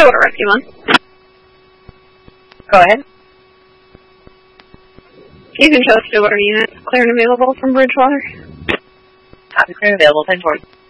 Stillwater Rescue 1. Go ahead. You can show Stillwater units clear and available from Bridgewater. Copy, clear and available, 10-4.